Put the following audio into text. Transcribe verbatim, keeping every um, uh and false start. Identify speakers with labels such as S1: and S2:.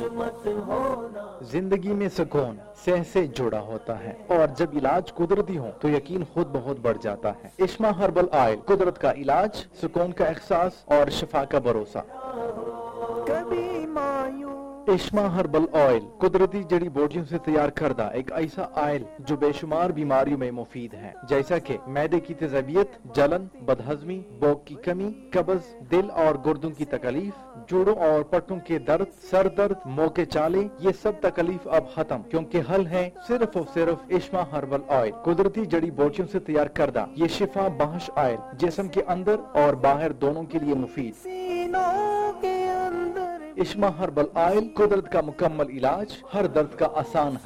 S1: जिंदगी में सुकून सेह से जुड़ा होता है और जब इलाज कुदरती हो तो यकीन खुद बहुत बढ़ जाता है। इश्मा हर्बल ऑयल, कुदरत का इलाज, सुकून का एहसास और शिफा का भरोसा। इश्मा हर्बल ऑयल कुदरती जड़ी बूटियों से तैयार करदा एक ऐसा ऑयल जो बेशुमार बीमारियों में मुफीद है, जैसा कि मैदे की तेजाबियत, जलन, बदहजमी, भूख की कमी, कब्ज, दिल और गुर्दों की तकलीफ, जोड़ों और पट्टों के दर्द, सर दर्द, मोके चाले, ये सब तकलीफ अब खत्म, क्योंकि हल है सिर्फ और सिर्फ इश्मा हर्बल ऑयल। कुदरती जड़ी बूटियों से तैयार करदा ये शिफा बख्श ऑयल जिस्म के अंदर और बाहर दोनों के लिए मुफीद। इश्मा हर्बल ऑयल कुदरत का मुकम्मल इलाज, हर दर्द का आसान